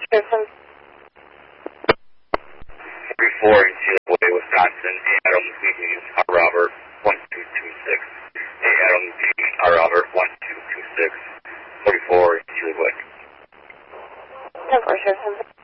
Citizen. 34 in Chilway, Wisconsin. Adam Stevens, Robert 1226. Adam Stevens, Robert 1226. 44 in Chilway. 10-4, Citizen.